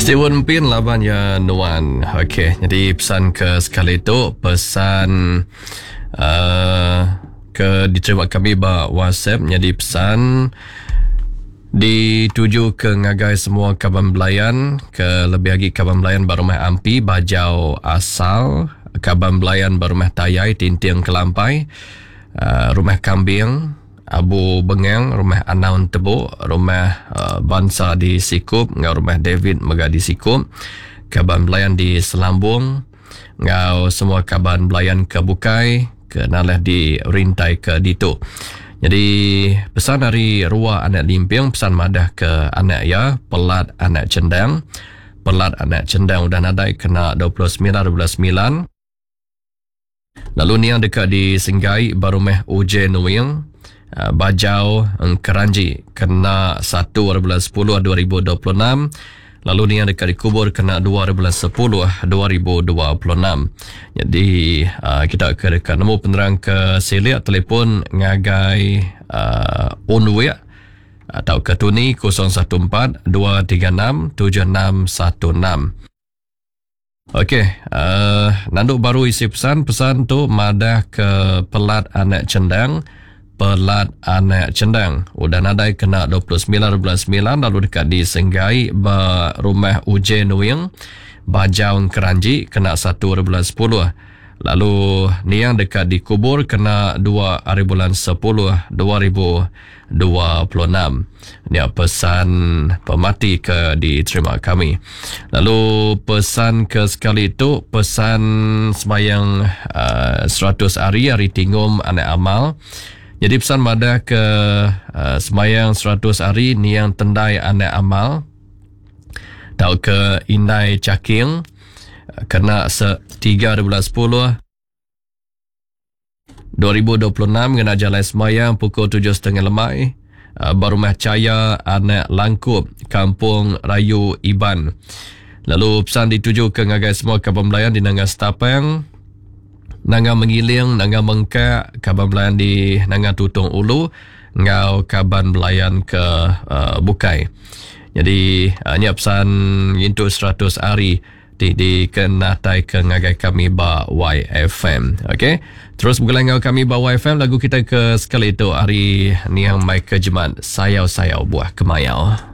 Steven Pin laban ya Nuan. Okey, jadi pesan ke sekali itu pesan ke diterima kami ba WhatsApp. Jadi pesan dituju ke ngagai semua kaban belayan, ke lebih lagi kaban belayan barumah ampi bajau asal, kaban belayan barumah tayai tintiang kelampai, rumah kambing Abu Bengeng, rumah Anaun Tebuk, rumah Bansa di Sikup, ngau rumah David Mega di Sikup, kaban belayan di Selambung, ngau semua kaban belayan ke Bukai, ke Naleh di Rintai ke Dito. Jadi pesan dari Ruah Anak Limpiang, pesan madah ke anak ya, pelat anak cendang. Pelat anak cendang udah nadai kena 29.9. Lalu ni yang dekat di Senggai, Barumeh Uj Nuing, Bajau Keranji kena 1/10/2026. Lalu ni yang dekat di Kubur kena 2/10/2026. Jadi kita ke dekat nombor penerang ke Selia, telefon ngagai Unwia atau ke Tuni 014-236-7616. Okey, nanduk baru isi pesan tu madah ke pelat anak cendang. Pelat anak cendang udah nadai kena 29.9. Lalu dekat di Senggai rumah Uj Nuing, Bajau Keranji kena 1/10. Lalu ni yang dekat di Kubur kena 2/10/2026. Ni pesan pemati ke diterima kami. Lalu pesan ke sekali itu pesan semayang 100 hari tingum anak amal. Jadi pesan madah ke semayang 100 hari ni yang tendai anak amal tau ke Indai Caking kena 3/10/2026 kena jalan semayang pukul 7.30 lemai. Barumah Caya anak Langkup, Kampung Rayu Iban. Lalu pesan dituju ke ngagai semua kaban belayan di Nangga Setapang, Nangga Mengiling, Nangga Mengkak, kaban belayan di Nangga Tutung Ulu, ngau kaban belayan ke Bukai. Jadi ni pesan untuk 100 hari di kenatai ke ngagai kami ba YFM. Okey, terus bergelang ngau kami ba YFM. Lagu kita ke sekali itu hari ni yang mai ke Jemat Sayau-sayau buah kemayau.